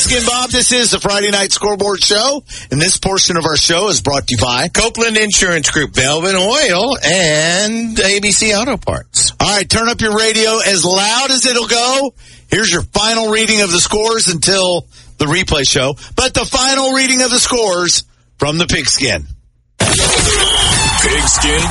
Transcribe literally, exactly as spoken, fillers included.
Pigskin Bob. This is the Friday Night Scoreboard Show, and this portion of our show is brought to you by Copeland Insurance Group, Velvet Oil, and A B C Auto Parts. All right, turn up your radio as loud as it'll go. Here's your final reading of the scores until the replay show, but the final reading of the scores from the Pigskin. Pigskin